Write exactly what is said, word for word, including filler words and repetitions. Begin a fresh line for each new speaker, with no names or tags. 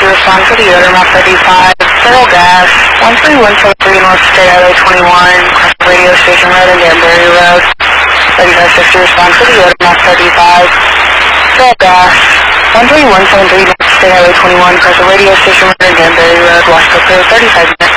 respond for the odor, map thirty-five, full gas, one three one seven three North State Highway twenty-one, cross radio station road and Danbury Road. thirty-five sixty respond for the odor, map thirty-five, full gas, one three one seven three North State Highway twenty-one, cross radio station road and Danbury Road, Wasco Clear, thirty-five minutes.